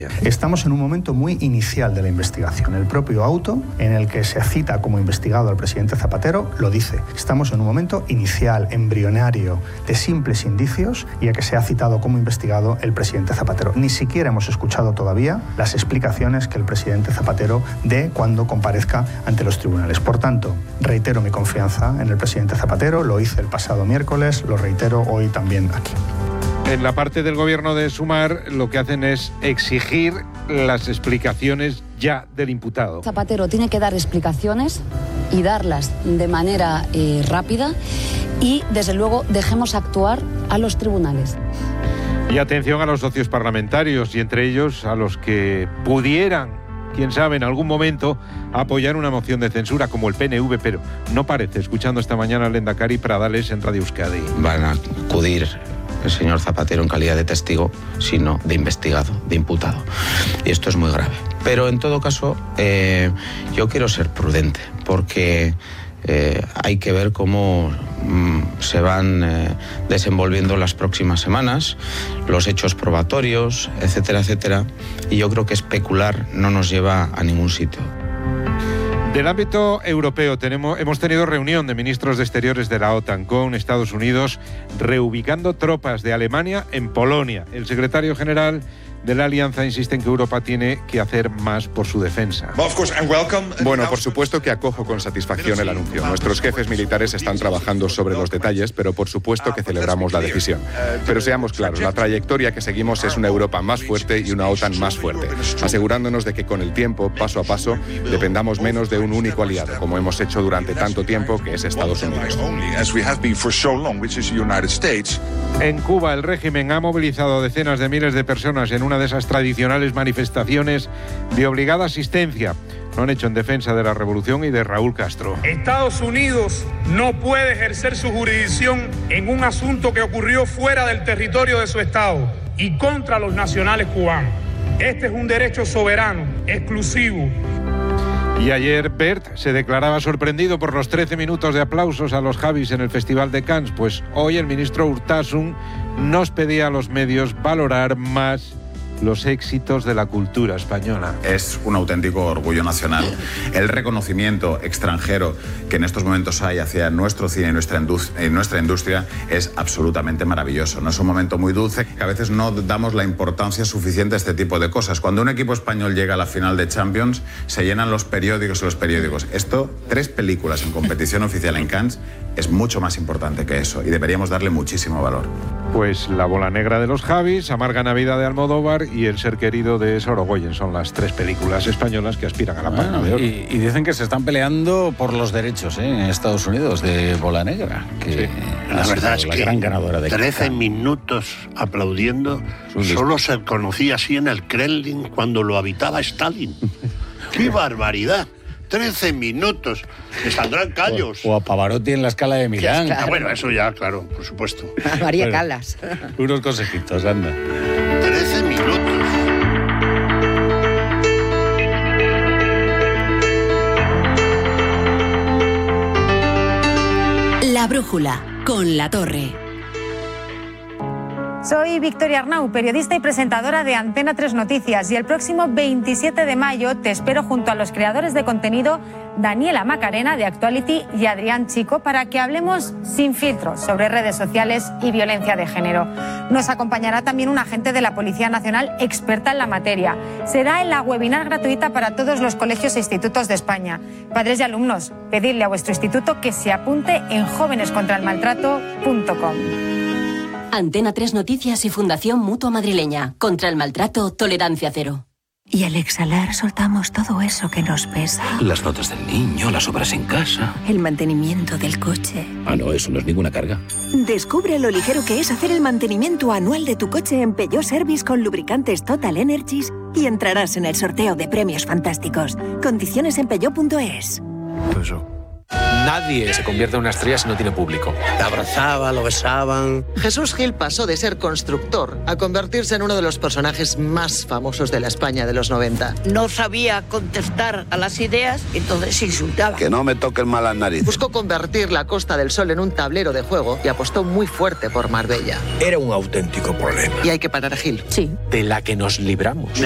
Estamos en un momento muy inicial de la investigación. El propio auto en el que se cita como investigado al presidente Zapatero lo dice. Estamos en un momento inicial, embrionario, de simples indicios y a que se ha citado como investigado el presidente Zapatero. Ni siquiera hemos escuchado todavía las explicaciones que el presidente Zapatero dé cuando comparezca ante los tribunales. Por tanto, reitero mi confianza en el presidente Zapatero, lo hice el pasado miércoles, lo reitero hoy también aquí. En la parte del gobierno de Sumar lo que hacen es exigir las explicaciones ya del imputado. Zapatero tiene que dar explicaciones y darlas de manera rápida y, desde luego, dejemos actuar a los tribunales. Y atención a los socios parlamentarios y entre ellos a los que pudieran, quién sabe, en algún momento apoyar una moción de censura como el PNV, pero no parece, escuchando esta mañana al Lehendakari Pradales en Radio Euskadi. Van a acudir el señor Zapatero en calidad de testigo, sino de investigado, de imputado. Y esto es muy grave. Pero en todo caso, yo quiero ser prudente, porque hay que ver cómo se van desenvolviendo las próximas semanas, los hechos probatorios, etcétera, etcétera. Y yo creo que especular no nos lleva a ningún sitio. Del ámbito europeo hemos tenido reunión de ministros de Exteriores de la OTAN con Estados Unidos reubicando tropas de Alemania en Polonia. El secretario general de la alianza insiste en que Europa tiene que hacer más por su defensa. Bueno, por supuesto que acojo con satisfacción el anuncio. Nuestros jefes militares están trabajando sobre los detalles, pero por supuesto que celebramos la decisión. Pero seamos claros, la trayectoria que seguimos es una Europa más fuerte y una OTAN más fuerte, asegurándonos de que con el tiempo, paso a paso, dependamos menos de un único aliado, como hemos hecho durante tanto tiempo, que es Estados Unidos. En Cuba, el régimen ha movilizado a decenas de miles de personas en una de esas tradicionales manifestaciones de obligada asistencia. Lo han hecho en defensa de la revolución y de Raúl Castro. Estados Unidos no puede ejercer su jurisdicción en un asunto que ocurrió fuera del territorio de su estado y contra los nacionales cubanos. Este es un derecho soberano, exclusivo. Y ayer Bert se declaraba sorprendido por los 13 minutos de aplausos a los Javis en el Festival de Cannes. Pues hoy el ministro Urtasun nos pedía a los medios valorar más los éxitos de la cultura española. Es un auténtico orgullo nacional el reconocimiento extranjero que en estos momentos hay hacia nuestro cine y nuestra industria es absolutamente maravilloso. No es un momento muy dulce, que a veces no damos la importancia suficiente a este tipo de cosas. Cuando un equipo español llega a la final de Champions, se llenan los periódicos. Esto, 3 películas en competición oficial en Cannes, es mucho más importante que eso y deberíamos darle muchísimo valor. Pues La bola negra de los Javis, Amarga Navidad de Almodóvar y El ser querido de Sorogoyen son las 3 películas españolas que aspiran a la Palma de Oro. Y dicen que se están peleando por los derechos en Estados Unidos de Bola Negra, que la verdad es la que gran ganadora de 13 minutos aplaudiendo solo se conocía así en el Kremlin cuando lo habitaba Stalin. ¡Qué barbaridad! 13 minutos, que saldrán callos. O a Pavarotti en la Scala de Milán. Claro. Bueno, eso ya, claro, por supuesto. María Callas. Unos consejitos, anda. 13 minutos. La brújula, con La Torre. Soy Victoria Arnau, periodista y presentadora de Antena 3 Noticias, y el próximo 27 de mayo te espero junto a los creadores de contenido Daniela Macarena de Actuality y Adrián Chico para que hablemos sin filtros sobre redes sociales y violencia de género. Nos acompañará también un agente de la Policía Nacional experta en la materia. Será en la webinar gratuita para todos los colegios e institutos de España. Padres y alumnos, pedidle a vuestro instituto que se apunte en jovenescontraelmaltrato.com. Antena 3 Noticias y Fundación Mutua Madrileña. Contra el maltrato, tolerancia cero. Y al exhalar soltamos todo eso que nos pesa. Las notas del niño, las obras en casa. El mantenimiento del coche. Ah, no, eso no es ninguna carga. Descubre lo ligero que es hacer el mantenimiento anual de tu coche en Peugeot Service con lubricantes Total Energies y entrarás en el sorteo de premios fantásticos. Condiciones en peugeot.es. Nadie se convierte en una estrella si no tiene público. Te abrazaba, lo besaban. Jesús Gil pasó de ser constructor a convertirse en uno de los personajes más famosos de la España de los 90. No sabía contestar a las ideas, entonces insultaba. Que no me toquen mal las narices. Buscó convertir la Costa del Sol en un tablero de juego y apostó muy fuerte por Marbella. Era un auténtico problema. Y hay que parar a Gil. Sí. De la que nos libramos.